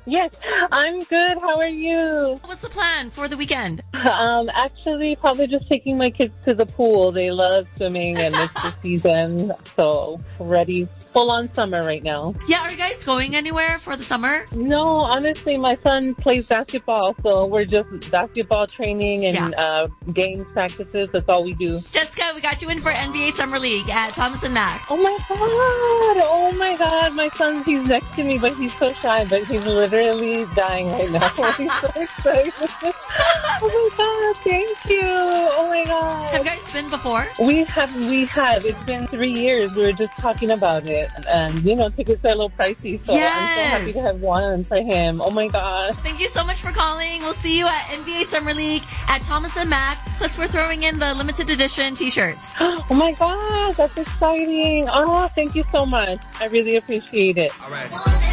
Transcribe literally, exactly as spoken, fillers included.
Yes, I'm good. How are you? What's the plan for the weekend? Um, actually, probably just taking my kids to the pool. They love swimming and it's the season, so ready. Full on summer right now. Yeah, are you guys going anywhere for the summer? No, honestly, my son plays basketball, so we're just basketball training and Yeah. uh, games practices. That's all we do. Jessica, we got you in for N B A Summer League at Thomas and Mack. Oh my god! Oh my god! My son, he's next to me, but he's so shy, but he's literally dying right now. He's so excited. Oh my god! Thank you! Oh my god! Have you guys been before? We have, we have. It's been three years. We were just talking about it. And, you know, tickets are a little pricey, so Yes. I'm so happy to have one for him. Oh, my God. Thank you so much for calling. We'll see you at N B A Summer League at Thomas and Mack. Plus, we're throwing in the limited edition t-shirts. Oh, my God. That's exciting. Oh, thank you so much. I really appreciate it. All right.